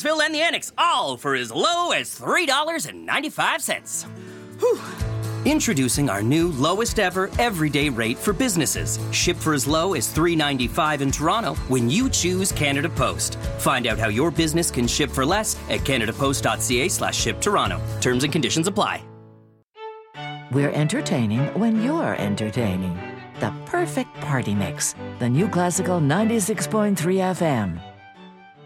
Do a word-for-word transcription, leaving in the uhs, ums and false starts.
Bakersville and the Annex, all for as low as three dollars and ninety-five cents. Whew. Introducing our new lowest ever everyday rate for businesses. Ship for as low as three dollars and ninety-five cents in Toronto when you choose Canada Post. Find out how your business can ship for less at canadapost.ca slash ship Toronto. Terms and conditions apply. We're entertaining when you're entertaining. The perfect party mix. The new classical ninety-six point three F M.